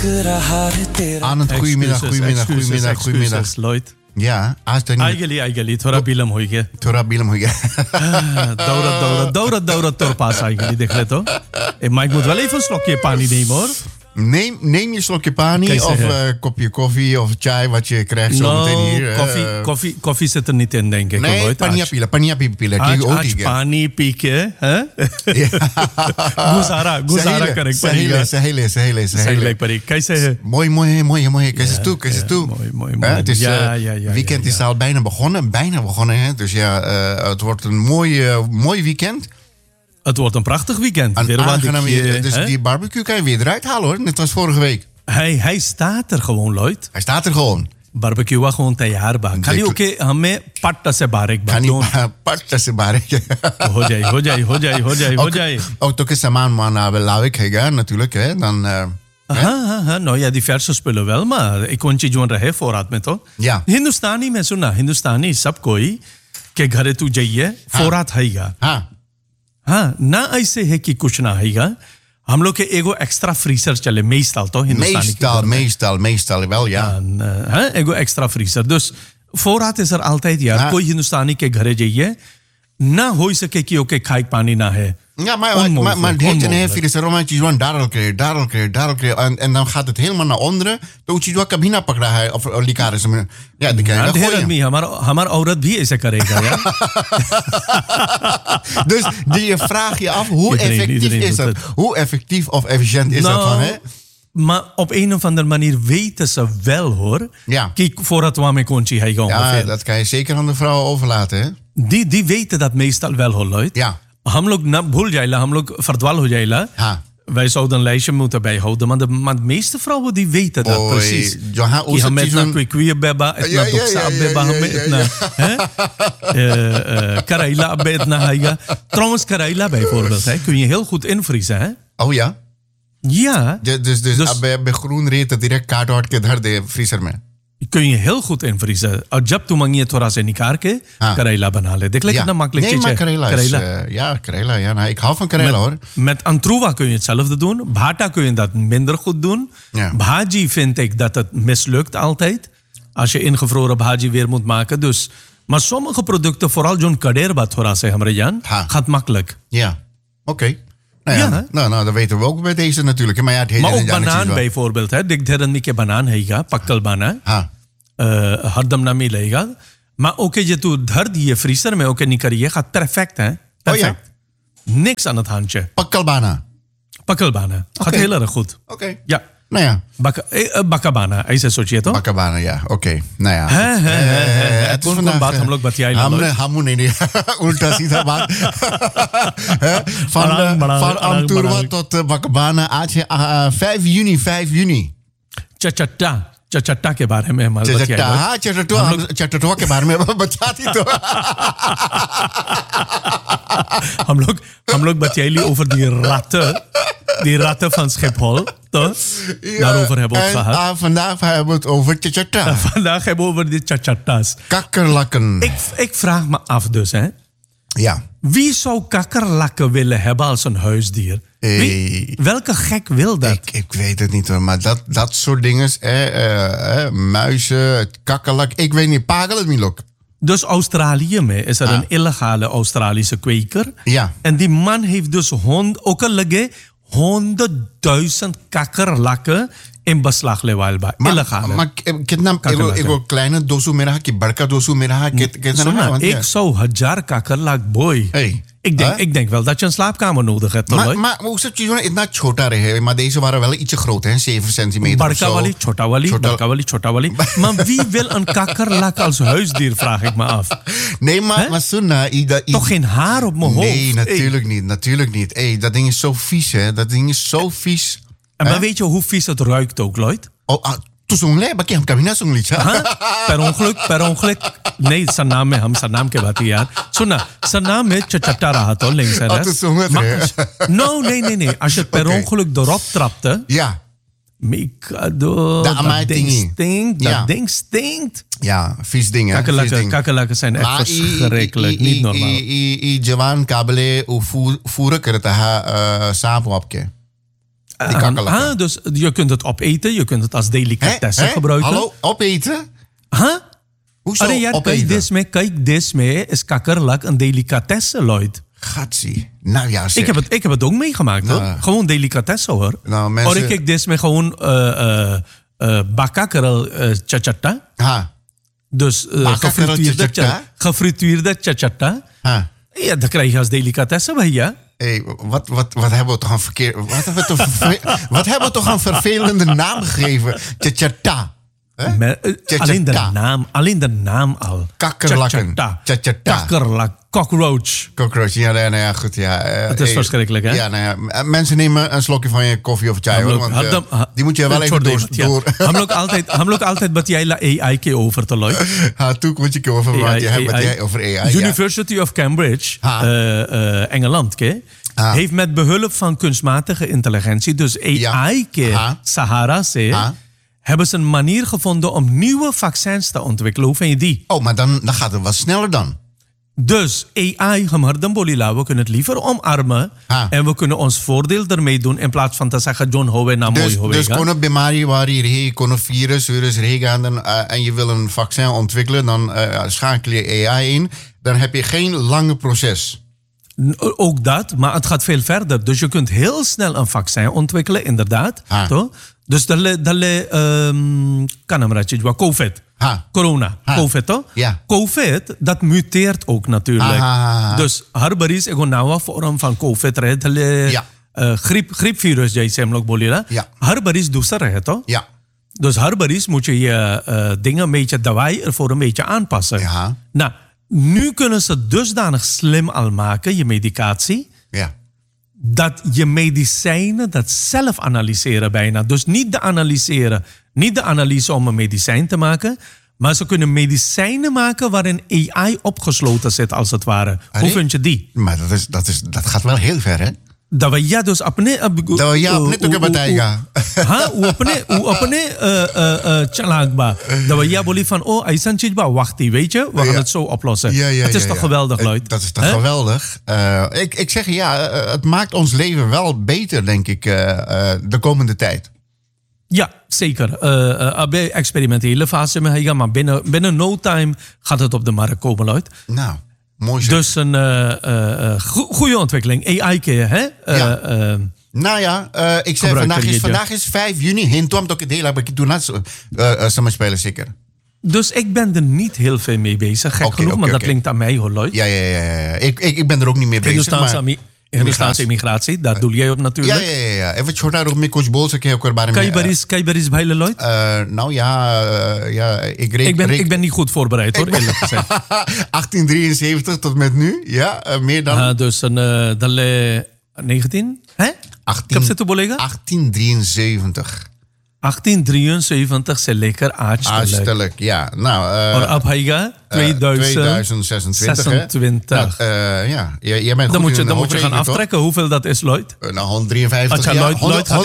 Anand, goedemiddag. Lloyd. Ja, आज तो आइगली थोड़ा बिलम हो गया दौड़त तोर पास आइगली देख ले तो mic moet wel even een slokje pani nemen hoor. Neem je slokje pani of kopje koffie of chai wat je krijgt zo meteen hier. Koffie zit er niet in, denk ik. Nee, pania pila. आज पानी पी के गुजारा करें सही परी कैसे है mooi कैसे तू het is weekend is al bijna begonnen hè? Dus ja het wordt een mooi weekend. Het wordt een prachtig weekend. Dus die barbecue kan je weer eruit halen hoor. Net als vorige week. Hij staat er gewoon, Lloyd. Hij staat er gewoon. Barbecue wa gewoon तैयार बा खाली ओके हमें पट्टा से बारीक पट्टा से बारीक हो जाए ook toch samen maar lawekhega natuurlijk hè dan हाँ no ja diverse spullen wel maar एक कौन चीज रहे फोरात में तो या हिंदुस्तानी में सुना हिंदुस्तानी सब कोई के घरे तू जाइए फोरात हैगा हाँ ना ऐसे है कि कुछ ना हैगा हम लोग के एगो एक्स्ट्रा फ्रीजर चले meestal तो हिंदुस्तानी meestal wel ja एगो extra freezer dus voorraad is er altijd ja कोई हिंदुस्तानी के घरे जाइए ना हो सके कि ओके खाई पानी ना है ja maar dit en even is er romantisch gewoon daar en dan gaat het helemaal naar onderen तो चीज वो कभी ना पकड़ा है और लिकार है या दिखाएगा हमारा औरत भी ऐसे करेगा यार dus die vraag je af hoe effectief is dat hoe effectief of efficiënt is dat van hè maar op een of andere manier weten ze wel hoor kijk voordat we met kontje hij gaan ja dat kan je zeker aan de vrouwen overlaten hè die weten dat meestal wel hoor Lloyd ja हम लोग ना भूल जाएला हम लोग फर्दवाल हो जाएला wij zouden een lijstje moeten bijhouden maar de meeste vrouwen die weten dat precies कि हमें इतना क्विक बेबा इतना दुक्सा बेबा हमें इतना करेला बे इतना हैगा trouwens करेला bijvoorbeeld hè kun je heel goed invriezen hè oh ja ja dus अब groen रेत direct काट वाट के धर दे फ्रीजर में kun je heel goed invriezen और जब तुम मंगिए थोड़ा से निकाल के करेला बना ले देख ले कितना makkelijk चीज है करेला ja nou ik hou van करेला hoor met antruwa kun je hetzelfde doen bhata kun je dat minder goed doen bhaji vind ik dat het mislukt altijd als je ingevroren bhaji weer moet maken dus maar sommige producten vooral zo'n kaderba थोड़ा से हमरे जान gaat makkelijk ja oké nou dat weten we ook bij deze natuurlijk maar ja het maar ook banaan bijvoorbeeld hè dik धरन में के banaan हैगा पक्कल bana हरदम ना मिलेगा maar oké je tu धर दिए फ्रीजर में ओके निकलिए gaat perfect hè perfect niks aan het handje पक्कल bana gaat heel erg goed oké ja nou ja bakabana ऐसे सोचिए तो bakabana ja oké nou ja कौन बात हम लोग बतियाई हम नहीं उल्टा सीधा बात van Anturwa tot bakabana आज है 5 juni चचट्टा के बारे में हमारे चटटुआ के बारे में बचाती तो हम लोग बतियाई over die ratten van Schiphol toch? Daarover hebben we het gehad. Vandaag hebben we het over chachatta. Vandaag hebben we over die chachatta's. Kakkerlakken. Ik vraag me af dus, hè. Ja. Wie zou kakkerlakken willen hebben als een huisdier? Welke gek wil dat? Ik weet het niet hoor, maar dat soort dingen, muizen, kakkerlak, ik weet niet, pagel het niet lok. Dus Australië is er een illegale Australische kweker. Ja. En die man heeft dus ook een 100.000 kakkerlakken in beslag lewaal ba illegale. Maar कितना एगो kleine dosu में रहा कि बड़का dosu में रहा कितना 100,000 kakkerlak boy. Ik denk wel dat je een slaapkamer nodig hebt. Maar hoe zit je इतना छोटा रहे? Maar deze waren wel ietsje groter, hè? 7 centimeter. Barka wali, chota wali. Maar wie wil een kakkerlak als huisdier, vraag ik me af. Nee, maar Sunna... Toch geen haar op mijn hoofd? Nee, natuurlijk niet. Dat ding is zo vies, hè? Dat ding is zo vies. Maar weet je hoe vies het ruikt ook, Lloyd? तो सुन ले बाकी हम कभी ना सुन ली per ongeluk नहीं सन्नाम में हम सन्नाम के बात यार सुना सन्नाम में चचट्टा रहा तो links en rechts nee als je per ongeluk erop trapte Mikado dat ding stinkt ja vies dingen kakkerlakken zijn echt verschrikkelijk niet normaal जवान काबले फूर करता है सांप आपके Die kakkerlakken. Dus je kunt het opeten, je kunt het als delicatesse gebruiken. Hallo, opeten? Hoezo opeten? Kijk, dit mee is kakkerlak een delicatesse, Lloyd. Gatsie. Nou ja, zeg. Ik heb het ook meegemaakt, hoor. Gewoon delicatesse, hoor. Nou, mensen... Hoor ik dit mee gewoon bakakkerel chachata. Dus gefrituurde chachata. Ja, dat krijg je als delicatesse bij je. Hey, wat hebben we toch een wat hebben we toch een vervelende naam gegeven? Chachata. Alleen de naam al. Kakkerlakken. Kakkerlak. Cockroach. Ja, goed. Ja. Het is verschrikkelijk, hè? Ja, nou ja, mensen nemen een slokje van je koffie of chai, hoor. Want die moet je wel even door. Hem ook altijd wat jij la AI ke over te leuk. Toen moet je over wat je hebt over AI. University of Cambridge, Engeland, heeft met behulp van kunstmatige intelligentie, dus AI Sahara, hebben ze een manier gevonden om nieuwe vaccins te ontwikkelen. Hoe vind je die? Oh, maar dan gaat het wat sneller dan. Dus AI, we kunnen het liever omarmen. En we kunnen ons voordeel ermee doen in plaats van te zeggen John Howe na mooi Howe. Dus kon een bimari waar je kon een virus en je wil een vaccin ontwikkelen, dan schakel je AI in. Dan heb je geen lange proces. Ook dat, maar het gaat veel verder. Dus je kunt heel snel een vaccin ontwikkelen, inderdaad. Toch? Dus dat kan hem ratje, COVID. Corona, COVID, toch? Ja. COVID, dat muteert ook natuurlijk. Dus herbaris is een vorm van COVID. Griepvirus, jij zei ook bolila. Herbaris doet ze toch? Ja. Dus herbaris moet je dingen een beetje daarbij ervoor een beetje aanpassen. Ja. Nou, nu kunnen ze dusdanig slim al maken, je medicatie. Ja. Dat je medicijnen dat zelf analyseren bijna. Dus niet de analyse om een medicijn te maken, maar ze kunnen medicijnen maken waarin AI opgesloten zit, als het ware. Hoe vind je die? Maar dat gaat wel heel ver, hè? Dat we ja dus apne ook bataiga. Chalakba. Dat we ja boli van aisan chijba wacht, weet je? We gaan het zo oplossen. Het is toch geweldig, Lloyd? Dat is toch geweldig? Ik zeg het maakt ons leven wel beter, denk ik, de komende tijd. Ja, zeker. Bij experimentele fase, maar binnen no time gaat het op de markt komen, Lloyd. Nou. Mooi zeg. Dus een goede ontwikkeling. AI keer, hè? Nou ja, ik zeg vandaag is 5 juni. Hintom toch het heel heb ik toen samen spelen zeker. Dus ik ben er niet heel veel mee bezig. Gek genoeg, maar dat klinkt aan mij, hoor, Lloyd. Ja. Ik ben er ook niet mee bezig. Hindustaanse immigratie, daar doe jij op natuurlijk. Ja. Even chorar ook met coach Bols. Kan je baris bijlen, Lloyd? Nou ja, ik ben niet goed voorbereid, hoor, eerlijk gezegd. 1873 tot met nu, ja, meer dan. Dus dan 19, hè? 1873. 1873 is lekker aardig. Ja. Nou, op Haiga 2026. Ja, jij bent dan moet je gaan aftrekken hoeveel dat is, Lloyd. Nou, 153 jaar.